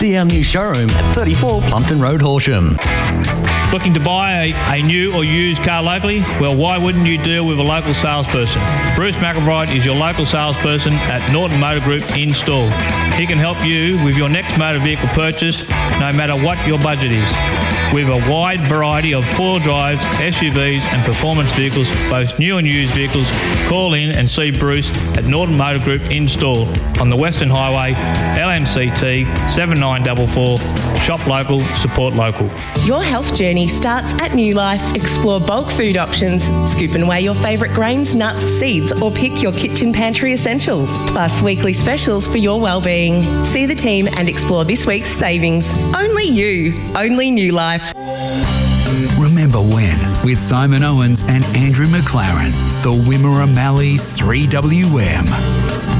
See our new showroom at 34 Plumpton Road, Horsham. Looking to buy a new or used car locally? Well, why wouldn't you deal with a local salesperson? Bruce McElbride is your local salesperson at Norton Motor Group in Stawell. He can help you with your next motor vehicle purchase, no matter what your budget is. With a wide variety of four-wheel drives, SUVs and performance vehicles, both new and used vehicles, call in and see Bruce at Norton Motor Group in Stawell on the Western Highway, LMCT 7944. Shop local, support local. Your health journey starts at New Life. Explore bulk food options, scoop and weigh your favourite grains, nuts, seeds, or pick your kitchen pantry essentials. Plus weekly specials for your well-being. See the team and explore this week's savings. Only you, only New Life. Remember when, with Simon Owens and Andrew McLaren, the Wimmera Malleys 3WM.